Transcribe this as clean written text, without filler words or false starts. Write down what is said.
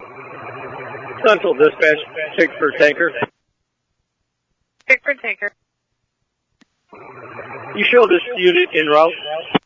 Central Dispatch, Tickford Tanker. Tickford Tanker. You show this unit en route.